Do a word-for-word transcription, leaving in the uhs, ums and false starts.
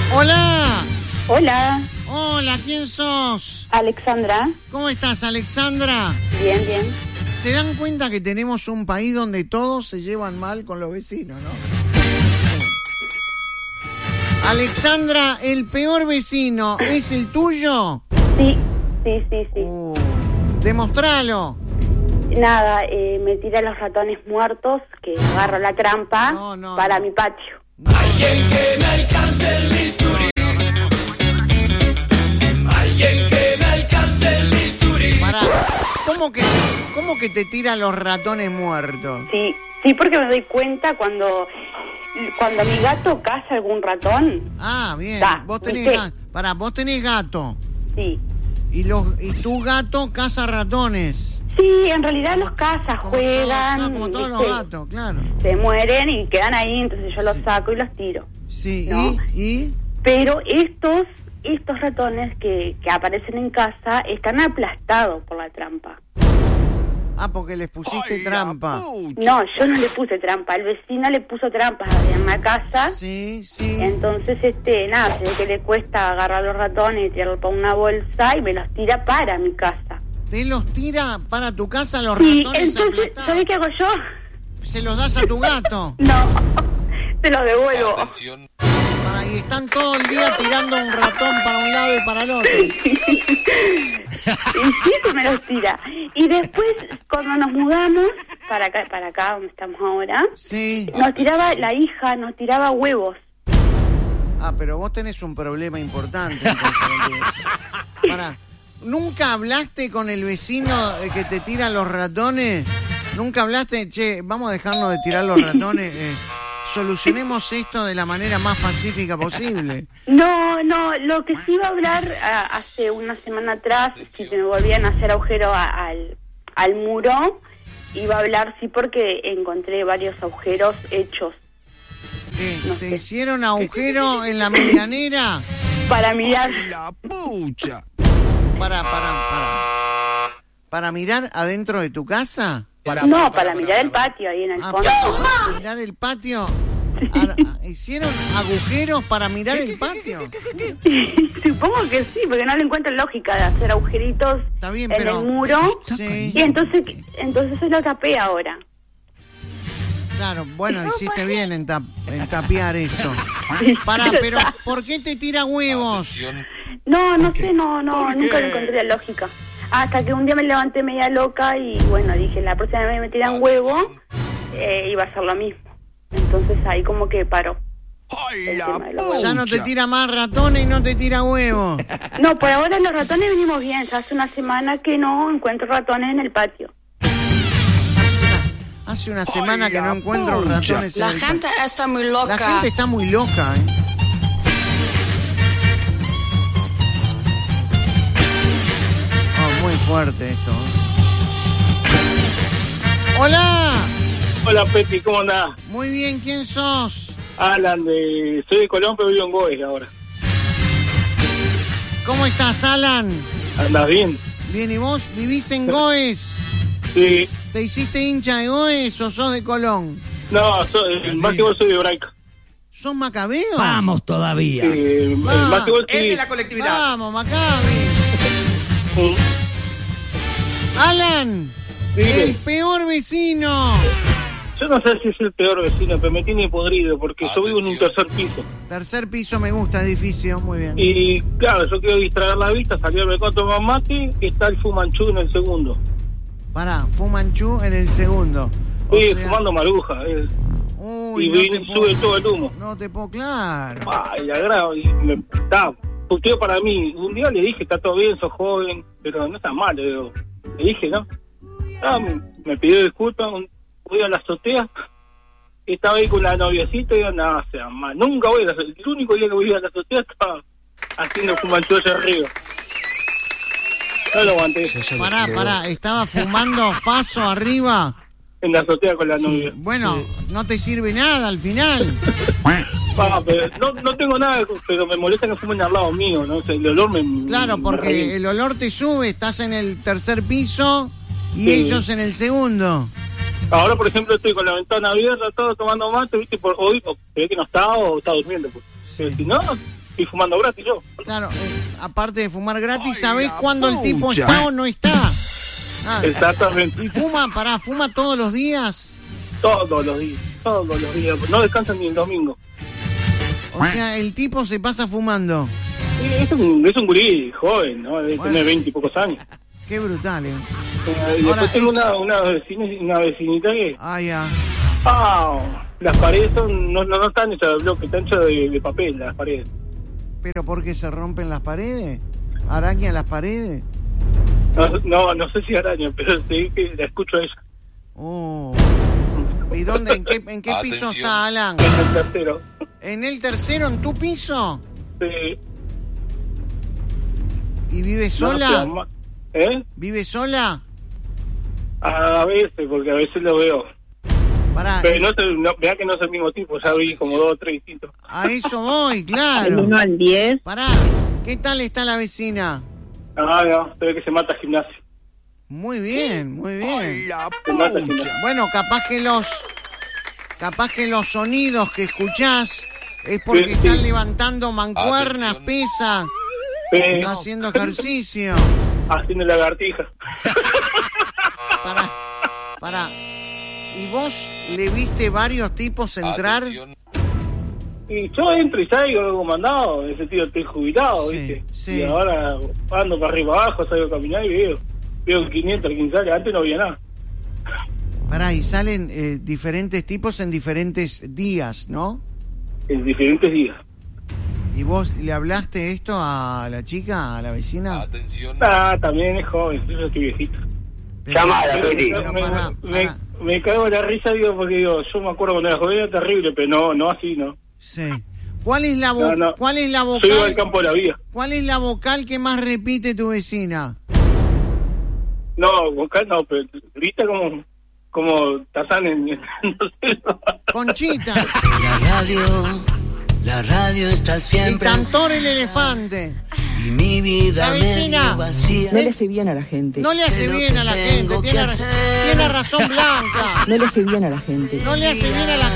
Hola. Hola. Hola, ¿quién sos? Alexandra. ¿Cómo estás, Alexandra? Bien, bien. ¿Se dan cuenta que tenemos un país donde todos se llevan mal con los vecinos, no? Alexandra, ¿el peor vecino es el tuyo? Sí, sí, sí, sí. Uh, demostralo. Nada, eh, me tira los ratones muertos que agarro la trampa No, no, para no. mi patio. Alguien que me alcance el bisturí. Alguien que me alcance el bisturí. Pará, ¿cómo que, cómo que te tira los ratones muertos? Sí, sí, porque me doy cuenta cuando cuando mi gato caza algún ratón. Ah, bien. Da, Vos tenés ¿viste? gato. Pará, vos tenés gato. Sí. Y los y tu gato caza ratones. Sí, en realidad los caza, Como juegan, todos, como todos los ¿viste? gatos, claro. Se mueren y quedan ahí, entonces yo los Sí. saco y los tiro. Sí, ¿No? y, y Pero estos estos ratones que, que aparecen en casa están aplastados por la trampa. ah, porque les pusiste Ay, la trampa. pucha. No, yo no le puse trampa, el vecino le puso trampas en la casa. Sí, sí. Entonces, este, nada, se ve que le cuesta agarrar los ratones y tirarlos para una bolsa y me los tira para mi casa. Te los tira para tu casa los Sí, ratones entonces, aplastados. ¿sabés qué hago yo? Se los das a tu gato. No, te los devuelvo. Atención. Para, y están todo el día tirando un ratón para un lado y para el otro. Y sí que me los tira. Y después, cuando nos mudamos para acá, para acá donde estamos ahora, Sí. nos tiraba, la hija nos tiraba huevos. Ah, pero vos tenés un problema importante. Para, ¿nunca hablaste con el vecino eh, que te tira los ratones? ¿Nunca hablaste? Che, vamos a dejarnos de tirar los ratones. Eh, solucionemos esto de la manera más pacífica posible. No, no, lo que sí iba a hablar a- hace una semana atrás, si se me volvían a hacer agujero a- al, al muro, iba a hablar, sí, porque encontré varios agujeros hechos Eh, No ¿Te sé. hicieron agujero en la medianera? para mirar. La pucha. Para, para, para. ¿Para mirar adentro de tu casa? No, para mirar el patio ahí en el Ah, fondo. para mirar el patio. Ah, ¿hicieron agujeros para mirar el patio? Supongo que sí, porque no le encuentro lógica de hacer agujeritos Está bien, en pero- el muro. Sí. Y entonces, entonces se lo tapé ahora. Claro, bueno, hiciste bien en, tap- en tapiar eso. Pará, pero ¿por qué te tira huevos? Atención. No, no sé, no, no, ¿Por nunca qué? le encontré la lógica. Hasta que un día me levanté media loca y bueno, dije, la próxima vez que me tiran huevo, eh, iba a ser lo mismo. Entonces ahí como que paró. Ay, El la tema de los pucha. Ya no te tira más ratones y no te tira huevos. No, por ahora los ratones venimos bien. Ya hace una semana que no encuentro ratones en el patio. Hace una, hace una semana que no la encuentro pucha. ratones en La el gente está muy patio. loca. La gente está muy loca, ¿eh? Oh, muy fuerte esto. Hola. Hola, Peti, ¿cómo andás? Muy bien, ¿quién sos? Alan, de... soy de Colón, pero vivo en Goes ahora. ¿Cómo estás, Alan? ¿Andás bien? Bien, ¿y vos vivís en Goes? Sí. ¿Te hiciste hincha de Goes o sos de Colón? No, soy, el básquetbol soy de Braica. ¿Sos macabeo? Vamos todavía. Sí, el Ah, básquetbol Es de sí. la colectividad. Vamos, Maccabi. Sí. Alan, Dime. el peor vecino. Yo no sé si es el peor vecino, pero me tiene podrido porque yo vivo en un Atención. tercer piso. Tercer piso me gusta, edificio, muy bien. Y claro, yo quiero distraer la vista, salí al balcón a tomar mate y está el Fumanchu en el segundo. Pará, Fumanchu en el segundo. O Sí, sea, fumando maruja. eh. uy, y no viene- te sube puedo- todo el humo. No te puedo, claro. Ay, la grabo y me está puteo para mí. Un día le dije, está todo bien, sos joven, pero no está mal, le digo. Le dije, ¿no? Ah, me, me pidió disculpas, un- voy a la azotea, estaba ahí con la noviecita y digo, no, sea mal, nunca voy a la azotea. El único día que voy a la azotea estaba haciendo fumanchu allá arriba. No lo aguanté. Pará, pará, estaba fumando faso arriba. En la azotea con la novia. Bueno, no te sirve nada al final. Ah, pero no, no tengo nada, pero me molesta que fumen al lado mío, ¿no? O sea, el olor me... Claro, me porque revienta. el olor te sube, estás en el tercer piso y Sí. ellos en el segundo. Ahora, por ejemplo, estoy con la ventana abierta, todo tomando mate, ¿viste? Por, hoy o se ve que no está o está durmiendo. Pues. Sí. Si no, estoy fumando gratis yo. Claro, eh, aparte de fumar gratis, Ay, ¿sabés la cuándo el tipo pucha. está o no está? Ah, Exactamente. y fuma, pará, fuma todos los días. Todos los días, todos los días. No descansan ni el domingo. O sea, el tipo se pasa fumando. Sí, es un, es un gurí joven, ¿no? Debe Bueno. tener veinte y pocos años. Qué brutal, ¿eh? Eh, y Ahora, después tengo es- una, una, vecina, una vecinita que... Ah, ya. Ah, las paredes son, no, no, no están hechas de bloque, están hechas de, de papel las paredes. ¿Pero por qué se rompen las paredes? ¿Arañan las paredes? No, no, no sé si araña, pero sí que la escucho a ella. Oh. ¿Y dónde? ¿En qué, en qué piso Atención. está Alan? Es el tercero. ¿En el tercero, en tu piso? Sí, ¿Y vive no, sola? pero ma- ¿Eh? ¿Vive sola? A veces, porque a veces lo veo. Pará, Pero eh, no, sé, no, vea que no es el mismo tipo, ya vi como dos o tres distintos. a eso voy, Del claro. uno al diez. Pará, ¿qué tal está la vecina? Ah, no, se ve que se mata gimnasio. Muy bien, muy Ay, bien. la Se mata pucha. gimnasio. Bueno, capaz que los capaz que los sonidos que escuchás es porque Sí, están sí. levantando mancuernas, Atención. pesas, Sí, está haciendo ejercicio. haciendo lagartija. Para, para. ¿Y vos le viste varios tipos entrar? Atención. Y yo entro y salgo como mandado, en ese sentido estoy jubilado, Sí, ¿viste? sí. Y ahora ando para arriba abajo, salgo a caminar y veo, veo quinientos, quince años, antes no había nada. Pará, y salen eh, diferentes tipos en diferentes días, ¿no? En diferentes días. ¿Y vos le hablaste esto a la chica, a la vecina? Atención. Ah, también es joven, yo estoy viejito. Pero- Pero pero me, pará, me, pará. me cago en la risa, digo, porque digo, yo me acuerdo cuando era joven era terrible, pero no, no así, ¿no? Sí. ¿Cuál es la vo- No, no. cuál es la Yo iba al vocal? campo de la vida. ¿Cuál es la vocal que más repite tu vecina? No, vocal no, pero grita como, como Tarzán en... no sé, no. Conchita. La radio, la radio está Y siempre Cantor el elefante. y mi vida La vecina. medio vacía. No le hace bien a la gente. No le hace Sé lo bien que a la gente. tengo Tiene, que ra- hacer. tiene razón Blanca. No le hace bien a la gente. No le hace bien a la